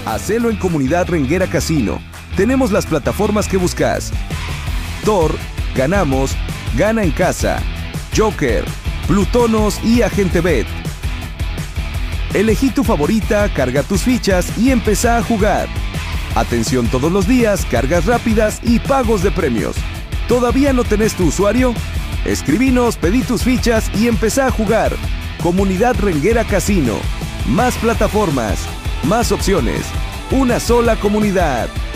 Hacelo en Comunidad Renguera Casino. Tenemos las plataformas que buscas: Tor, Ganamos, Gana en Casa, Joker, Plutonos y Agente Bet. Elegí tu favorita, carga tus fichas y empezá a jugar. Atención todos los días, cargas rápidas y pagos de premios. ¿Todavía no tenés tu usuario? Escribinos, pedí tus fichas y empezá a jugar. Comunidad Renguera Casino. Más plataformas, más opciones. Una sola comunidad.